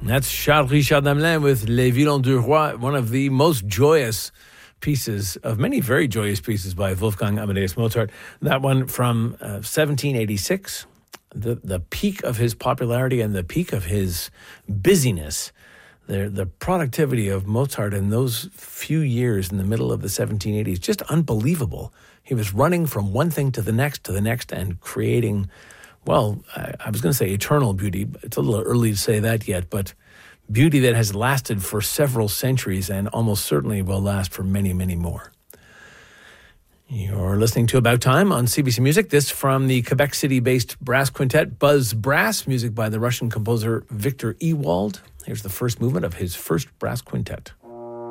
That's Charles Richard Damelin with Les Violons du Roi, one of the most joyous pieces of many very joyous pieces by Wolfgang Amadeus Mozart. That one from 1786, the peak of his popularity and the peak of his busyness. The productivity of Mozart in those few years in the middle of the 1780s, just unbelievable. He was running from one thing to the next, and creating, well, I was going to say eternal beauty. It's a little early to say that yet, but beauty that has lasted for several centuries and almost certainly will last for many, many more. You're listening to About Time on CBC Music. This from the Quebec City-based brass quintet Buzz Brass, music by the Russian composer Victor Ewald. Here's the first movement of his first brass quintet.